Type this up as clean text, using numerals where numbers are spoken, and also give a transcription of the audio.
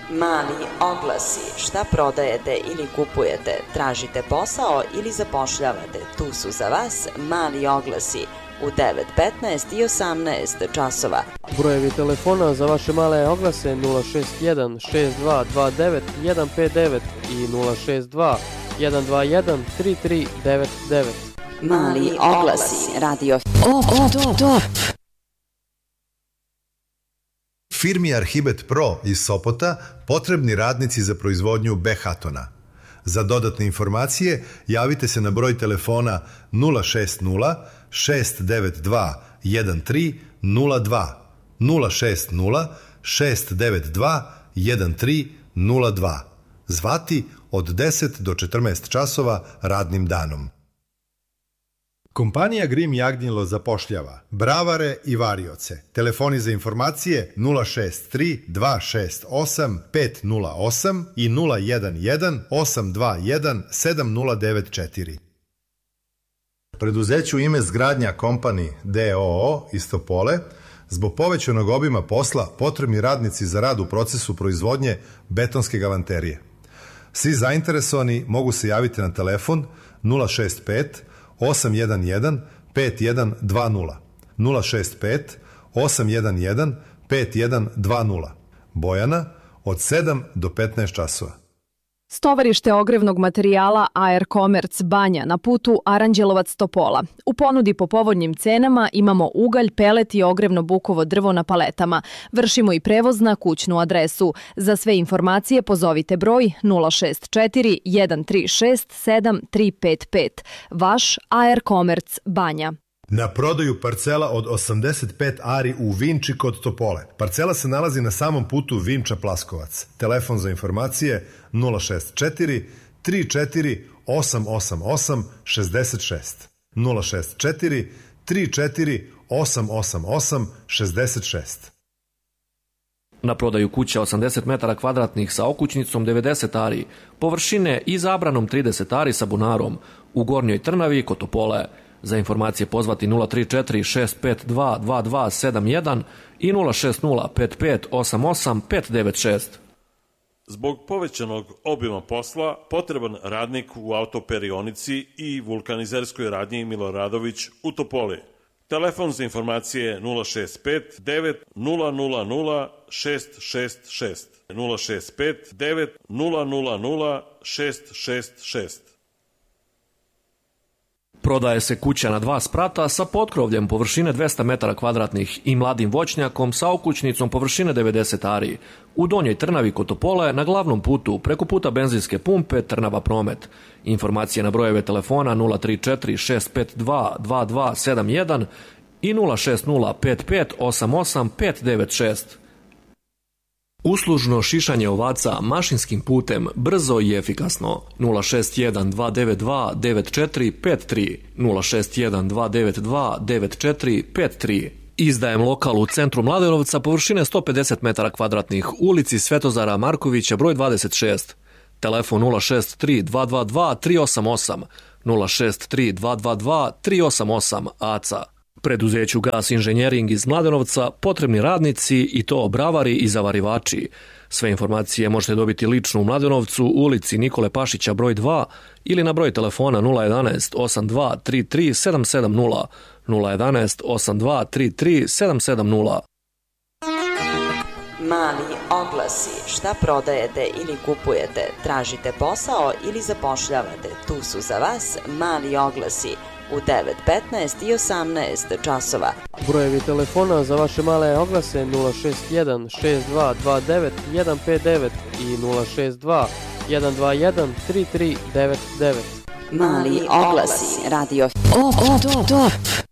Mali oglasi. Šta prodajete ili kupujete? Tražite posao ili zapošljavate? Tu su za vas mali oglasi u 9, 15 i 18 časova. Brojevi telefona za vaše male oglase 061 6229 159 i 062 121 3399. Mali oglasi. Radio Top. Firmi Arhibet Pro iz Sopota potrebni radnici za proizvodnju behatona. Za dodatne informacije javite se na broj telefona 060 692 1302 060 692 1302. Zvati od 10 do 14 časova radnim danom. Kompanija Grim Jagnjilo zapošljava bravare i varioce. Telefoni za informacije 063 268 508 i 011 821 7094. Preduzeću ime Zgradnja Company d.o.o. iz Topole zbog povećanog obima posla potrebni radnici za rad u procesu proizvodnje betonske galanterije. Svi zainteresovani mogu se javiti na telefon 065 811 5120 065 811 5120. Bojana od 7 do 15 časova. Stovarište ogrevnog materijala AR Commerce Banja na putu Aranđelovac-Topola. U ponudi po povoljnim cenama imamo ugalj, pelet i ogrevno bukovo drvo na paletama. Vršimo i prevoz na kućnu adresu. Za sve informacije pozovite broj 064 136 7355. Vaš AR Commerce Banja. Na prodaju parcela od 85 ari u Vinči kod Topole. Parcela se nalazi na samom putu Vinča-Plaskovac. Telefon za informacije 064 34 888 66. 064 34 888 66. Na prodaju kuća 80 metara kvadratnih sa okućnicom 90 ari, površine i zabranom 30 ari sa bunarom u Gornjoj Trnavi kod Topole. Za informacije pozvati 034 652 2271 i 060 55 88 596. Zbog povećanog obima posla, potreban radnik u autoperionici i vulkanizerskoj radnji Miloradović u Topoli. Telefon za informacije 065 9 000 666 065 9 000 666. Prodaje se kuća na 2 sprata sa potkrovljem površine 200 metara kvadratnih i mladim voćnjakom sa okućnicom površine 90 ari. U Donjoj Trnavi kod Topole na glavnom putu preko puta benzinske pumpe Trnava Promet. Informacije na brojeve telefona 034 652 2271 i 060 55 88 596. Uslužno šišanje ovaca mašinskim putem brzo i efikasno 061 292 9453 061 292 9453. Izdajem lokal u centru Mladenovca površine 150 metara kvadratnih, ulici Svetozara Markovića broj 26. Telefon 063 222 388 063 222 388 ACA. Preduzeću Gas Inženjering iz Mladenovca potrebni radnici i to bravari i zavarivači. Sve informacije možete dobiti lično u Mladenovcu, ulici Nikole Pašića broj 2 ili na broj telefona 011 82 33 770 011 82 33 770. Mali oglasi. Šta prodajete ili kupujete? Tražite posao ili zapošljavate? Tu su za vas mali oglasi u 9, 15 i 18 časova. Brojevi telefona za vaše male oglase 061 6229 159 i 062 121 3399. Mali oglasi. Radio Top.